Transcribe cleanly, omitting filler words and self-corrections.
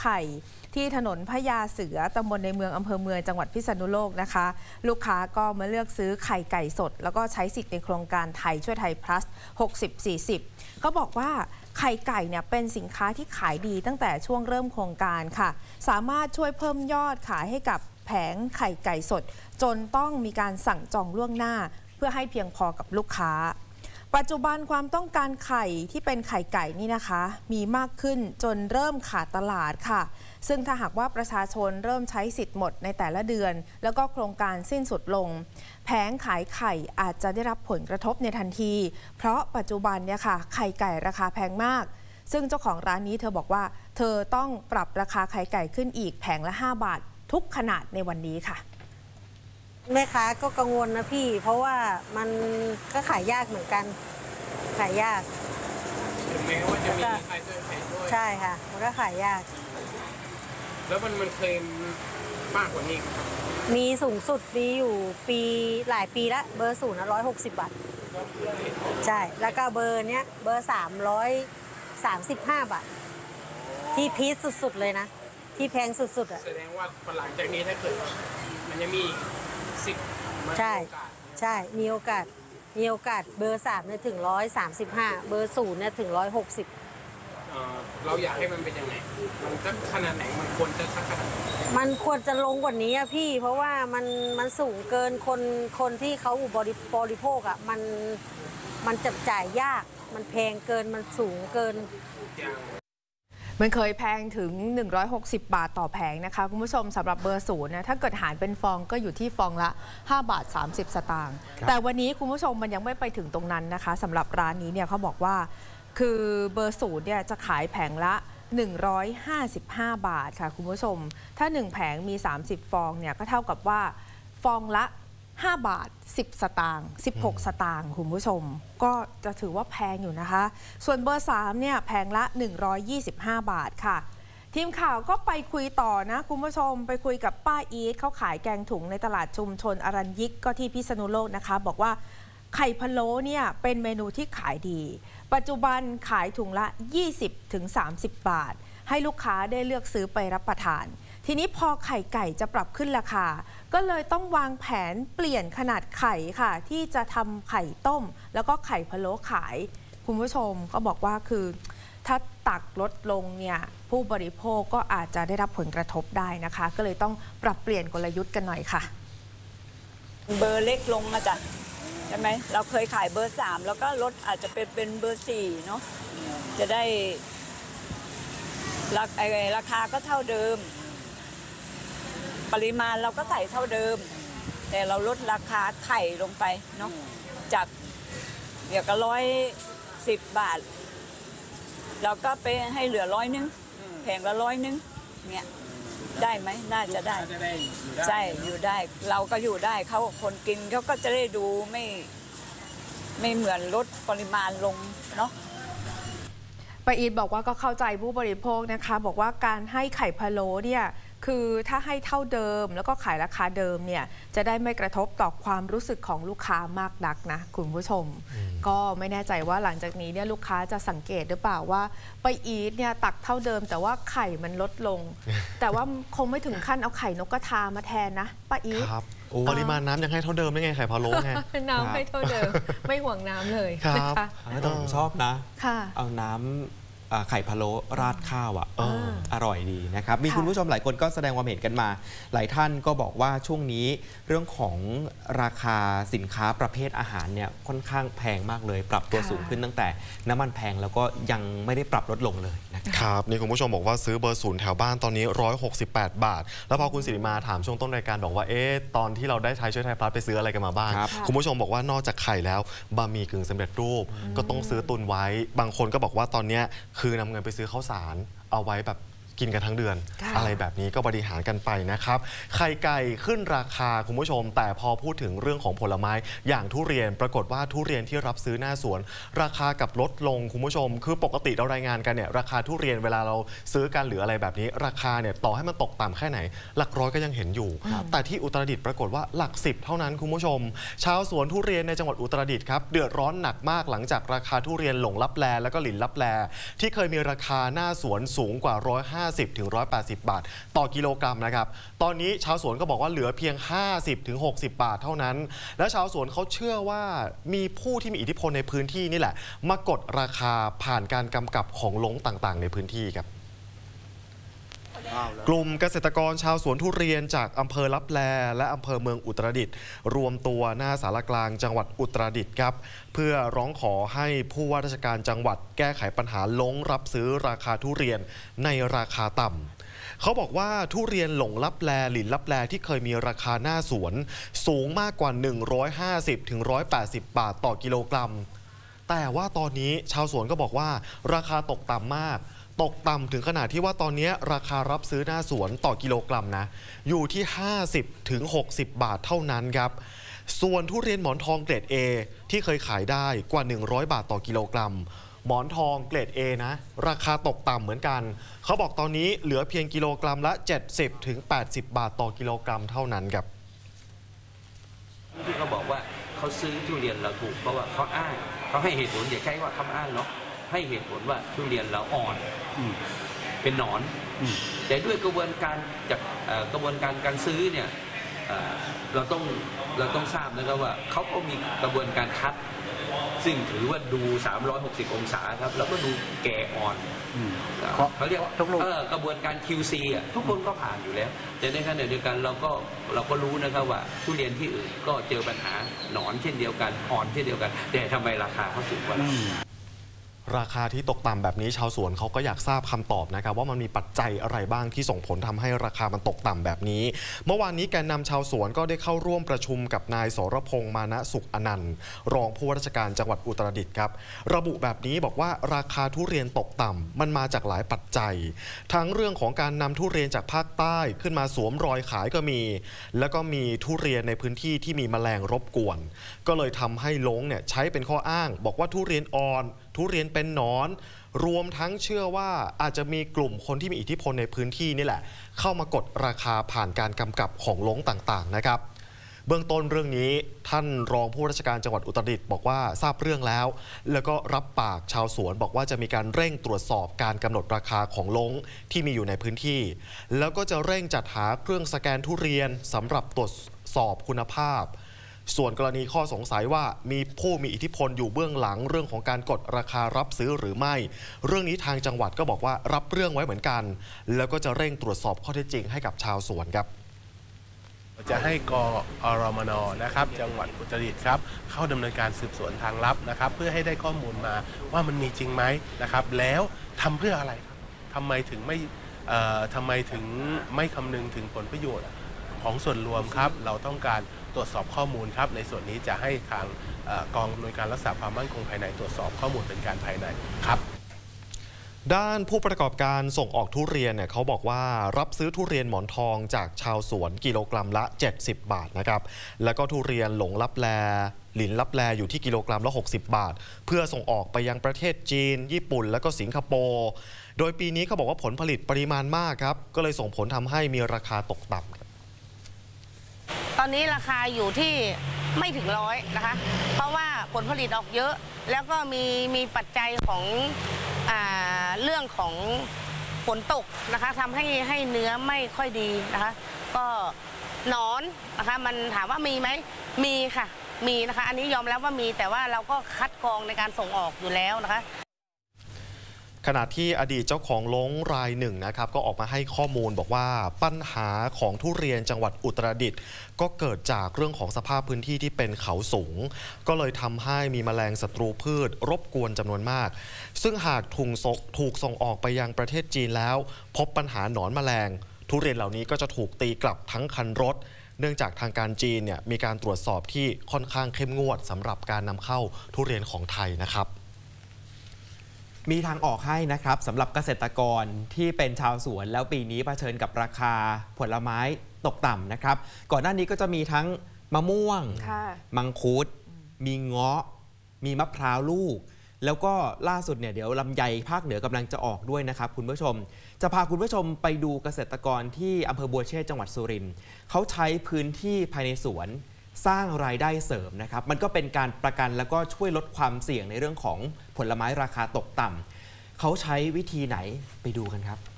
ไข่ที่ถนนพญาเสือตำบลในเมืองอำเภอเมืองจังหวัดพิษณุโลกนะคะลูกค้าก็มาเลือกซื้อไข่ไก่สดแล้วก็ใช้สิทธิ์ในโครงการไทยช่วยไทย plus 60-40เขาบอกว่าไข่ไก่เนี่ยเป็นสินค้าที่ขายดีตั้งแต่ช่วงเริ่มโครงการค่ะสามารถช่วยเพิ่มยอดขายให้กับแผงไข่ไก่สดจนต้องมีการสั่งจองล่วงหน้าเพื่อให้เพียงพอกับลูกค้าปัจจุบันความต้องการไข่ที่เป็นไข่ไก่นี่นะคะมีมากขึ้นจนเริ่มขาดตลาดค่ะซึ่งถ้าหากว่าประชาชนเริ่มใช้สิทธิ์หมดในแต่ละเดือนแล้วก็โครงการสิ้นสุดลงแผงขายไข่อาจจะได้รับผลกระทบในทันทีเพราะปัจจุบันเนี่ยค่ะไข่ไก่ราคาแพงมากซึ่งเจ้าของร้านนี้เธอบอกว่าเธอต้องปรับราคาไข่ไก่ขึ้นอีกแผงละ5 บาททุกขนาดในวันนี้ค่ะแม่ค้าก็กังวลนะพี่เพราะว่ามันก็ขายยากเหมือนกันขายยากถึงแม้ว่าจะมีไข่เกินแพงด้วยใช่ค่ะมันก็ขายยากแล้วมันเคลมมากกว่านี้ครับมีสูงสุดมีอยู่หลายปีละเบอร์0 160 บาทใช่แล้วก็เบอร์เนี้ยเบอร์335 บาทที่พีชสุดๆเลยนะที่แพงสุดๆอ่ะแสดงว่าหลังจากนี้ถ้าเกิดมันจะมีสิทธิ์ใช่มีโอกาสเบอร์3เนี่ยถึง135เบอร์0เนี่ยถึง160 เราอยากให้มันเป็นยังไงมันจะขนาดไหนมันควรจะสักขนาดไหนมันควรจะลงกว่านี้อะพี่เพราะว่ามันสูงเกินคนที่เขาบริโภคอะมันจับจ่ายยากมันแพงเกินมันสูงเกินมันเคยแพงถึง160 บาทต่อแผงนะคะคุณผู้ชมสำหรับเบอร์0นะถ้าเกิดหารเป็นฟองก็อยู่ที่ฟองละ5 บาท 30 สตางค์แต่วันนี้คุณผู้ชมมันยังไม่ไปถึงตรงนั้นนะคะสำหรับร้านนี้เนี่ยเขาบอกว่าคือเบอร์0เนี่ยจะขายแผงละ155 บาทค่ะคุณผู้ชมถ้า1แผงมี30 ฟองเนี่ยก็เท่ากับว่าฟองละ5 บาท 10 สตางค์16 สตางค์คุณผู้ชมก็จะถือว่าแพงอยู่นะคะส่วนเบอร์3เนี่ยแพงละ125 บาทค่ะทีมข่าวก็ไปคุยต่อนะคุณผู้ชมไปคุยกับป้าอีทเขาขายแกงถุงในตลาดชุมชนอรัญยิกก็ที่พิษณุโลกนะคะบอกว่าไข่พะโล้เนี่ยเป็นเมนูที่ขายดีปัจจุบันขายถุงละ 20-30 บาทให้ลูกค้าได้เลือกซื้อไปรับประทานทีนี้พอไข่ไก่จะปรับขึ้นราคาก็เลยต้องวางแผนเปลี่ยนขนาดไข่ค่ะที่จะทำไข่ต้มแล้วก็ไข่พะโล้ขายคุณผู้ชมก็บอกว่าคือถ้าตักลดลงเนี่ยผู้บริโภคก็อาจจะได้รับผลกระทบได้นะคะก็เลยต้องปรับเปลี่ยนกลยุทธ์กันหน่อยค่ะเบอร์เล็กลงนะจ๊ะใช่ไหมเราเคยขายเบอร์3แล้วก็ลดอาจจะเป็นเบอร์4เนาะจะได้ราคาก็เท่าเดิมปริมาณเราก็ใส่เท่าเดิมแต่เราลดราคาไข่ลงไปเนาะจากเดี๋ยวก็110 บาทเราก็ไปให้เหลือ100 นึงแพงละ100 นึงเนี่ยได้ไหมน่าจะได้ใช่อยู่ได้เราก็อยู่ได้เขาคนกินเขาก็จะได้ดูไม่เหมือนลดปริมาณลงเนาะป้าอีทบอกว่าก็เข้าใจผู้บริโภคนะคะบอกว่าการให้ไข่พะโล้เนี่ยคือถ้าให้เท่าเดิมแล้วก็ขายราคาเดิมเนี่ยจะได้ไม่กระทบต่อความรู้สึกของลูกค้ามากนักนะคุณผู้ชมก็ไม่แน่ใจว่าหลังจากนี้เนี่ยลูกค้าจะสังเกตหรือเปล่าว่าป้าอีทเนี่ยตักเท่าเดิมแต่ว่าไข่มันลดลง แต่ว่าคงไม่ถึงขั้นเอาไข่นกกระทามาแทนนะป้าอีทปริมาณน้ำยังให้เท่าเดิมได้ไงไข่พะโล้ไงน้ำให้เท่าเดิมไม่ห่วงน้ำเลยนะคะแต่ผมชอบนะเอาน้ำไข่พะโล้ราดข้าวอร่อยดีนะครับมีคุณผู้ชมหลายคนก็แสดงความเห็นกันมาหลายท่านก็บอกว่าช่วงนี้เรื่องของราคาสินค้าประเภทอาหารเนี่ยค่อนข้างแพงมากเลยปรับตัวสูงขึ้นตั้งแต่น้ำมันแพงแล้วก็ยังไม่ได้ปรับลดลงเลยนะครับนี่คุณผู้ชมบอกว่าซื้อเบอร์0แถวบ้านตอนนี้168 บาทแล้วพอคุณสิริมาถามช่วงต้นรายการบอกว่าตอนที่เราได้ใช้ช่วยไทยพลัสไปซื้ออะไรกันมาบ้างคุณผู้ชมบอกว่านอกจากไข่แล้วบะหมี่กึ่งสำเร็จรูปก็ต้องซื้อตุนไว้บางคนก็บอกว่าตอนนี้คือนำเงินไปซื้อข้าวสารเอาไว้แบบกินกันทั้งเดือนอะไรแบบนี้ก็บริหารกันไปนะครับไข่ไก่ขึ้นราคาคุณผู้ชมแต่พอพูดถึงเรื่องของผลไม้อย่างทุเรียนปรากฏว่าทุเรียนที่รับซื้อหน้าสวนราคากับลดลงคุณผู้ชมคือปกติเรารายงานกันเนี่ยราคาทุเรียนเวลาเราซื้อกันหรืออะไรแบบนี้ราคาเนี่ยต่อให้มันตกต่ำแค่ไหนหลักร้อยก็ยังเห็นอยู่แต่ที่อุตรดิตถ์ปรากฏว่าหลัก10เท่านั้นคุณผู้ชมชาวสวนทุเรียนในจังหวัดอุตรดิตถ์ครับเดือดร้อนหนักมากหลังจากราคาทุเรียนหลงลับแลแล้วก็หลินลับแลที่เคยมีราคาหน้าสวนสูงกว่า 150 ถึง 180 บาทต่อกิโลกรัมนะครับตอนนี้ชาวสวนก็บอกว่าเหลือเพียง 50 ถึง 60 บาทเท่านั้นและชาวสวนเขาเชื่อว่ามีผู้ที่มีอิทธิพลในพื้นที่นี่แหละมากดราคาผ่านการกำกับของลงต่างๆในพื้นที่ครับกลุ่มเกษตรกรชาวสวนทุเรียนจากอำเภอลับแลและอำเภอเมืองอุตรดิตถ์รวมตัวหน้าศาลากลางจังหวัดอุตรดิตถ์ครับเพื่อร้องขอให้ผู้ว่าราชการจังหวัดแก้ไขปัญหาลงรับซื้อราคาทุเรียนในราคาต่ำเขาบอกว่าทุเรียนหลงลับแลหลินลับแลที่เคยมีราคาหน้าสวนสูงมากกว่า150 ถึง 180 บาทต่อกิโลกรัมแต่ว่าตอนนี้ชาวสวนก็บอกว่าราคาตกต่ำมากตกต่ำถึงขนาดที่ว่าตอนนี้ราคารับซื้อหน้าสวนต่อกิโลกรัมนะอยู่ที่50 ถึง 60 บาทเท่านั้นครับส่วนทุเรียนหมอนทองเกรด A ที่เคยขายได้กว่า100 บาทต่อกิโลกรัมหมอนทองเกรด A นะราคาตกต่ำเหมือนกันเขาบอกตอนนี้เหลือเพียงกิโลกรัมละ70 ถึง 80 บาทต่อกิโลกรัมเท่านั้นครับที่เขาบอกว่าเขาซื้อทุเรียนเราถูกเพราะว่าเขาอ้างเขาให้เหตุผลอย่าใช้ว่าคำอ้างเนาะให้เหตุผลว่าทุเรียนเราอ่อนเป็นหนอนแต่ด้วยกระบวนการจากกระบวนการการซื้อเนี่ยเราต้องทราบนะครับว่าเขาก็มีกระบวนการคัดซึ่งถือว่าดู360 องศาครับแล้วก็ดูแก่อ่อนเขาเรียกว่ากระบวนการ QC ทุกคนก็ผ่านอยู่แล้วแต่ในขณะเดียวกันเราก็รู้นะครับว่าทุเรียนที่อื่นก็เจอปัญหาหนอนเช่นเดียวกันอ่อนเช่นเดียวกันแต่ทำไมราคาเขาสูงกว่าราคาที่ตกต่ำแบบนี้ชาวสวนเขาก็อยากทราบคำตอบนะครับว่ามันมีปัจจัยอะไรบ้างที่ส่งผลทำให้ราคามันตกต่ำแบบนี้เมื่อวานนี้แกนนำชาวสวนก็ได้เข้าร่วมประชุมกับนายสรพงษ์มานะสุขอนันต์รองผู้ว่าราชการจังหวัดอุตรดิตถ์ครับระบุแบบนี้บอกว่าราคาทุเรียนตกต่ำมันมาจากหลายปัจจัยทั้งเรื่องของการนำทุเรียนจากภาคใต้ขึ้นมาสวมรอยขายก็มีแล้วก็มีทุเรียนในพื้นที่ที่มีแมลงรบกวนก็เลยทำให้ลงเนี่ยใช้เป็นข้ออ้างบอกว่าทุเรียนอ่อนทุเรียนเป็นหนอนรวมทั้งเชื่อว่าอาจจะมีกลุ่มคนที่มีอิทธิพลในพื้นที่นี่แหละเข้ามากดราคาผ่านการกำกับของลงต่างๆนะครับเบื้องต้นเรื่องนี้ท่านรองผู้ว่าราชการจังหวัดอุตรดิตถ์บอกว่าทราบเรื่องแล้วก็รับปากชาวสวนบอกว่าจะมีการเร่งตรวจสอบการกำหนดราคาของลงที่มีอยู่ในพื้นที่แล้วก็จะเร่งจัดหาเครื่องสแกนทุเรียนสำหรับตรวจสอบคุณภาพส่วนกรณีข้อสงสัยว่ามีผู้มีอิทธิพลอยู่เบื้องหลังเรื่องของการกดราคารับซื้อหรือไม่เรื่องนี้ทางจังหวัดก็บอกว่ารับเรื่องไว้เหมือนกันแล้วก็จะเร่งตรวจสอบข้อเท็จจริงให้กับชาวสวนครับจะให้กอรมน.นะครับจังหวัดอุตรดิตถ์ครับเข้าดำเนินการสืบสวนทางลับนะครับเพื่อให้ได้ข้อมูลมาว่ามันมีจริงไหมนะครับแล้วทำเพื่ออะไรทำไมถึงไม่คำนึงถึงผลประโยชน์ของส่วนรวมครับเราต้องการตรวจสอบข้อมูลครับในส่วนนี้จะให้ทางกองอำนวยการรักษาความมั่นคงภายในตรวจสอบข้อมูลเป็นการภายในครับด้านผู้ประกอบการส่งออกทุเรียนเนี่ยเขาบอกว่ารับซื้อทุเรียนหมอนทองจากชาวสวนกิโลกรัมละ70 บาทนะครับแล้วก็ทุเรียนหลงลับแลหลินลับแลอยู่ที่กิโลกรัมละ60 บาทเพื่อส่งออกไปยังประเทศจีนญี่ปุ่นแล้วก็สิงคโปร์โดยปีนี้เขาบอกว่าผลผลิตปริมาณมากครับก็เลยส่งผลทำให้มีราคาตกต่ำตอนนี้ราคาอยู่ที่ไม่ถึง100นะคะเพราะว่าผลผลิตออกเยอะแล้วก็มีปัจจัยของเรื่องของฝนตกนะคะทำให้เนื้อไม่ค่อยดีนะคะก็หนอนนะคะมันถามว่ามีไหมมีค่ะมีนะคะอันนี้ยอมรับว่ามีแต่ว่าเราก็คัดกรองในการส่งออกอยู่แล้วนะคะขณะที่อดีตเจ้าของลงรายหนึ่งนะครับก็ออกมาให้ข้อมูลบอกว่าปัญหาของทุเรียนจังหวัดอุตรดิตถ์ก็เกิดจากเรื่องของสภาพพื้นที่ที่เป็นเขาสูงก็เลยทำให้มีแมลงศัตรูพืชรบกวนจำนวนมากซึ่งหากถูกส่งออกไปยังประเทศจีนแล้วพบปัญหาหนอนแมลงทุเรียนเหล่านี้ก็จะถูกตีกลับทั้งคันรถเนื่องจากทางการจีนเนี่ยมีการตรวจสอบที่ค่อนข้างเข้มงวดสำหรับการนำเข้าทุเรียนของไทยนะครับมีทางออกให้นะครับสำหรับเกษตรกรที่เป็นชาวสวนแล้วปีนี้เผชิญกับราคาผลไม้ตกต่ำนะครับก่อนหน้านี้ก็จะมีทั้งมะม่วงมังคุดมีเงาะมีมะพร้าวลูกแล้วก็ล่าสุดเนี่ยเดี๋ยวลำไยภาคเหนือกำลังจะออกด้วยนะครับคุณผู้ชมจะพาคุณผู้ชมไปดูเกษตรกรที่อำเภอบัวเชษจังหวัดสุรินทร์เขาใช้พื้นที่ภายในสวนสร้างรายได้เสริมนะครับมันก็เป็นการประกันแล้วก็ช่วยลดความเสี่ยงในเรื่องของผลไม้ราคาตกต่ำเขาใช้วิธีไหนไปดูกันครับ